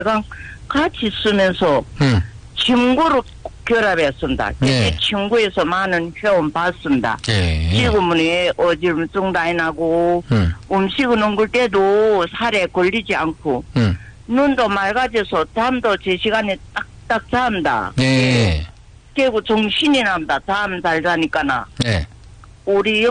같이 쓰면서 친구로 결합했습니다. 네. 친구에서 많은 회원 받습니다. 예. 지금은 어지럼증도 안 나고 음식을 먹을 때도 살에 걸리지 않고 눈도 맑아져서 잠도 제 시간에 딱딱 잡니다. 예. 그리고 정신이 납니다. 잠 잘 자니까나. 예. 우리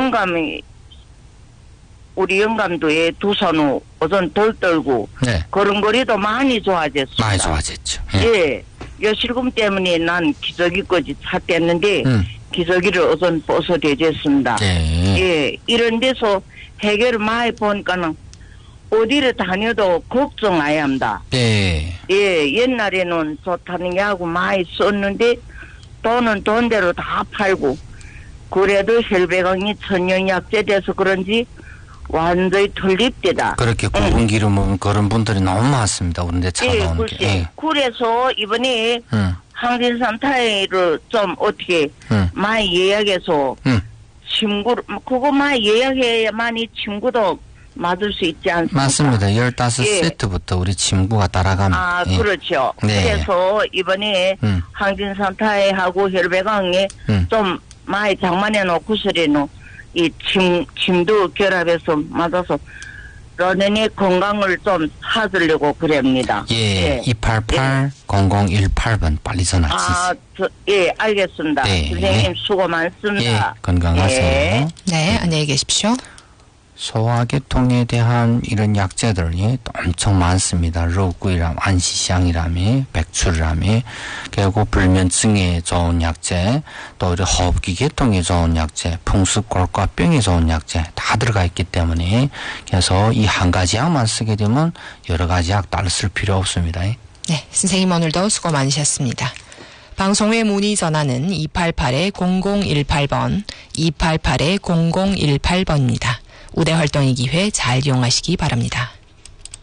영감도 두 손으로 오전 덜 떨고 네. 걸음걸이도 많이 좋아졌습니다. 많이 좋아졌죠. 예. 요실금 때문에 난 기저귀까지 찼댔는데 기저귀를 우선 벗어대졌습니다. 예. 예. 이런 데서 해결을 많이 보니까는 어디를 다녀도 걱정 안 합니다. 예. 예. 옛날에는 좋다는 약하고 많이 썼는데 돈은 돈대로 다 팔고 그래도 혈배강이 천연약재 돼서 그런지 완전히 털립대다. 그렇게 굵은 기름 먹은 그런 분들이 너무 많습니다. 우리데 차 나오는 게. 예. 그래서 이번에 항진산 타이를 좀 어떻게 많이 예약해서 친구를 그거 많이 예약해야만이 친구도 맞을 수 있지 않습니까? 맞습니다. 15세트부터 우리 친구가 따라가면. 아, 그렇죠. 네. 그래서 이번에 항진산 타이하고 혈배강에 좀 많이 장만해 놓고서는 이 침도 결합해서 맞아서 러닝의 건강을 좀 찾으려고 그럽니다. 예. 288-0018번 빨리 전화 주세요. 예, 알겠습니다. 네. 선생님 수고 많습니다. 예. 건강하세요. 예. 네, 안녕히 계십시오. 소화계통에 대한 이런 약재들이 엄청 많습니다. 러구이람, 안시향이라미, 백출이라미, 그리고 불면증에 좋은 약재, 또 우리 호흡기 계통에 좋은 약재, 풍수골과병에 좋은 약재 다 들어가 있기 때문에 그래서 이 한 가지 약만 쓰게 되면 여러 가지 약 따로 쓸 필요 없습니다. 네, 선생님 오늘도 수고 많으셨습니다. 방송 후에 문의 전화는 288-0018번, 288-0018번입니다. 우대 활동의 기회 잘 이용하시기 바랍니다.